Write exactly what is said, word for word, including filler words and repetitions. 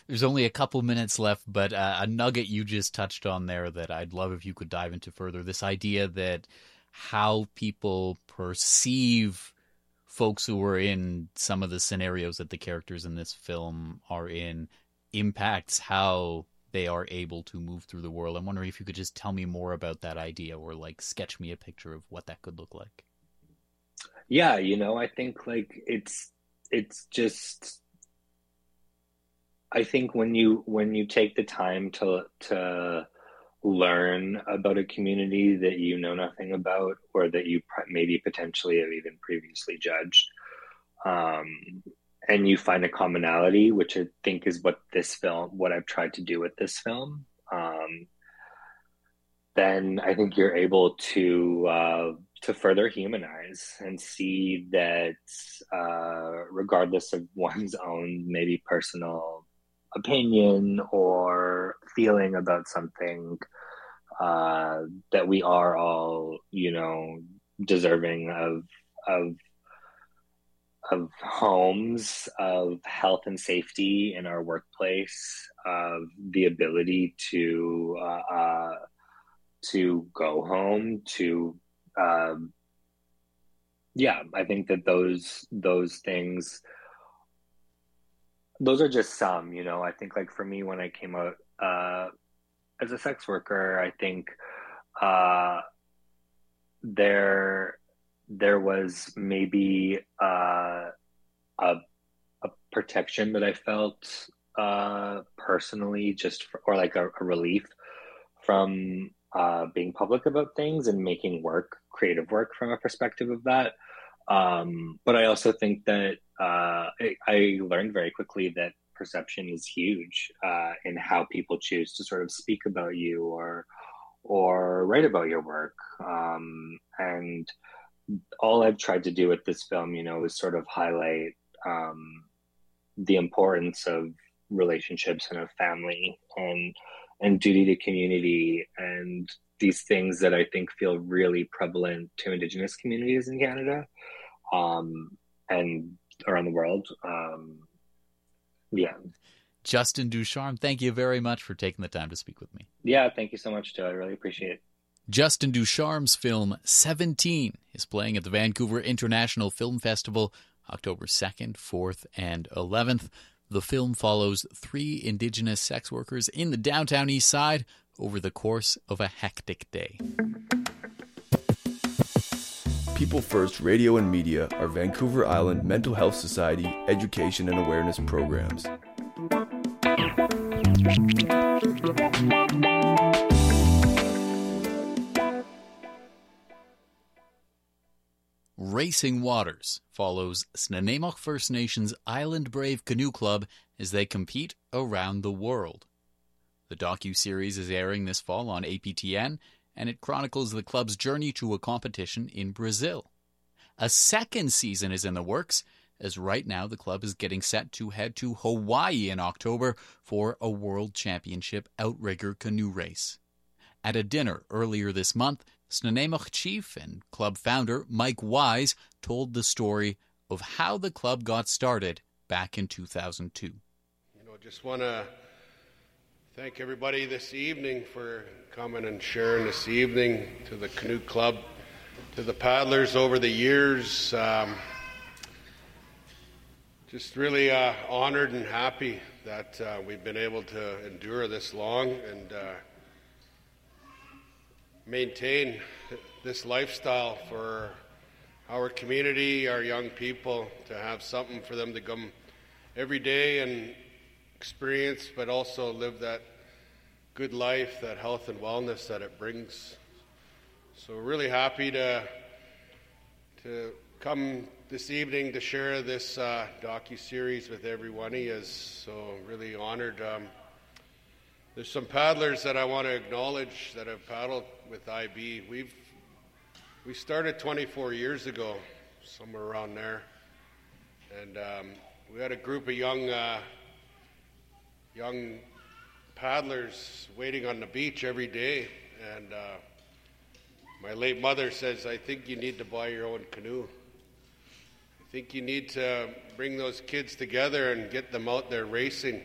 There's only a couple minutes left, but uh, a nugget you just touched on there that I'd love if you could dive into further. This idea that how people perceive folks who are in some of the scenarios that the characters in this film are in impacts how they are able to move through the world. I'm wondering if you could just tell me more about that idea, or like sketch me a picture of what that could look like. Yeah, you know, I think like it's it's just I think when you when you take the time to to learn about a community that you know nothing about, or that you pr- maybe potentially have even previously judged, um, and you find a commonality, which I think is what this film, what I've tried to do with this film, um, then I think you're able to uh, to further humanize and see that uh, regardless of one's own maybe personal opinion or feeling about something, uh, that we are all, you know, deserving of of of homes, of health and safety in our workplace, of the ability to uh, uh, to go home, to um, yeah, I think that those those things, those are just some, you know. I think like for me, when I came out uh, as a sex worker, I think uh, there there was maybe uh, a a protection that I felt uh, personally, just for, or like a, a relief from uh, being public about things and making work, creative work, from a perspective of that. Um, but I also think that uh, I, I learned very quickly that perception is huge uh, in how people choose to sort of speak about you or or write about your work. Um, and all I've tried to do with this film, you know, is sort of highlight um, the importance of relationships and of family and and duty to community, and these things that I think feel really prevalent to Indigenous communities in Canada, um, and around the world. Um, yeah. Justin Ducharme, thank you very much for taking the time to speak with me. Yeah, thank you so much, Joe. I really appreciate it. Justin Ducharme's film seventeen is playing at the Vancouver International Film Festival October second, fourth, and eleventh. The film follows three Indigenous sex workers in the downtown East Side over the course of a hectic day. People First Radio and Media are Vancouver Island Mental Health Society education and awareness programs. Racing Waters follows Snuneymuxw First Nations Island Brave Canoe Club as they compete around the world. The docu-series is airing this fall on A P T N, and it chronicles the club's journey to a competition in Brazil. A second season is in the works, as right now the club is getting set to head to Hawaii in October for a World Championship outrigger canoe race. At a dinner earlier this month, Snuneymuxw chief and club founder Mike Wise told the story of how the club got started back in two thousand two. You know, just want to thank everybody this evening for coming and sharing this evening, to the canoe club, to the paddlers over the years. Um, just really uh, honored and happy that uh, we've been able to endure this long and uh, maintain this lifestyle for our community, our young people, to have something for them to come every day and experience, but also live that good life, that health and wellness that it brings. So we're really happy to to come this evening to share this uh, docu-series with everyone. He is so really honored. Um, there's some paddlers that I want to acknowledge that have paddled with I B. We've we started twenty-four years ago, somewhere around there, and um, we had a group of young uh, young paddlers waiting on the beach every day, and uh, my late mother says, I think you need to buy your own canoe. I think you need to bring those kids together and get them out there racing.